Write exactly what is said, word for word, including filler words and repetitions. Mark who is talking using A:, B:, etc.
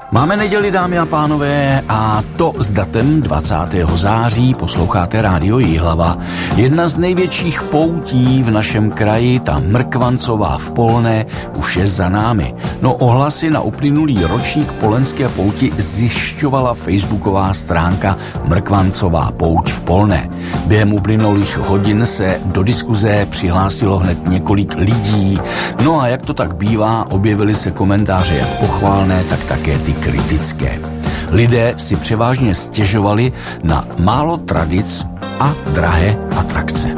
A: Máme neděli, dámy a pánové, a to s datem dvacátého září posloucháte Rádio Jihlava. Jedna z největších poutí v našem kraji, ta Mrkvancová v Polné, už je za námi. No ohlasy na uplynulý ročník polenské pouti zjišťovala facebooková stránka Mrkvancová pouť v Polné. Během uplynulých hodin se do diskuze přihlásilo hned několik lidí. No a jak to tak bývá, objevily se komentáře jak pochválné, tak také ty kritické. Lidé si převážně stěžovali na málo tradic a drahé atrakce.